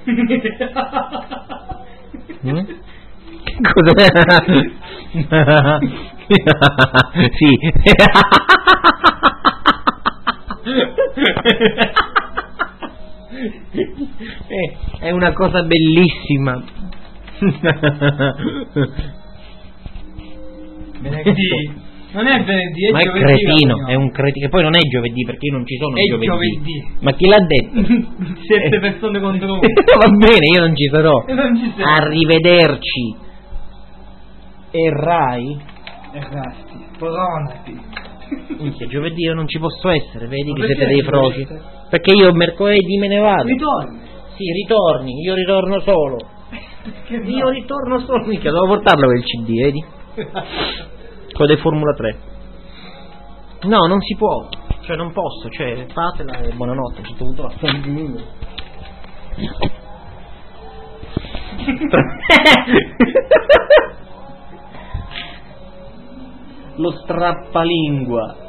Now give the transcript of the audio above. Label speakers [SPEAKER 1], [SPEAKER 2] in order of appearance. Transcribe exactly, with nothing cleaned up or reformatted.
[SPEAKER 1] Mm? Cos'è? Sì. È una cosa bellissima.
[SPEAKER 2] Venerdì. Non è venerdì, è
[SPEAKER 1] ma è
[SPEAKER 2] giovedì.
[SPEAKER 1] cretino, è un cretino. E poi non è giovedì, perché io non ci sono
[SPEAKER 2] è
[SPEAKER 1] giovedì.
[SPEAKER 2] giovedì.
[SPEAKER 1] Ma chi l'ha detto?
[SPEAKER 2] Sette persone contro uno.
[SPEAKER 1] Va bene, io non ci sarò.
[SPEAKER 2] Non ci sei.
[SPEAKER 1] Arrivederci. Errai?
[SPEAKER 2] Errasti. Pronti.
[SPEAKER 1] Minchia, giovedì io non ci posso essere, vedi
[SPEAKER 2] Ma
[SPEAKER 1] che siete
[SPEAKER 2] perché
[SPEAKER 1] dei
[SPEAKER 2] non
[SPEAKER 1] froci.
[SPEAKER 2] ci essere?
[SPEAKER 1] Perché io mercoledì me ne vado.
[SPEAKER 2] Ritorni.
[SPEAKER 1] Sì, ritorni, io ritorno solo.
[SPEAKER 2] Che
[SPEAKER 1] Io
[SPEAKER 2] no?
[SPEAKER 1] ritorno solo, minchia, devo portarlo quel C D, vedi? Quello del Formula tre. No, non si può. Cioè non posso, cioè fatela e buonanotte, ci ho dovuto la lo strappalingua.